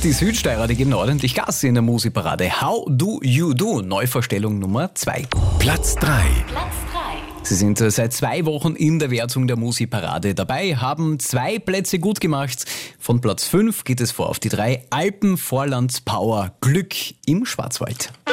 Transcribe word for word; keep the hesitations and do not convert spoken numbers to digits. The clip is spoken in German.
Die Südsteirer, die geben ordentlich Gas in der Musikparade. How Do You Do? Neuvorstellung Nummer zwei. Platz drei. Platz drei. Sie sind äh, seit zwei Wochen in der Wertung der Musikparade dabei, haben zwei Plätze gut gemacht. Von Platz fünf geht es vor auf die drei. Alpenvorlands Power, Glück im Schwarzwald.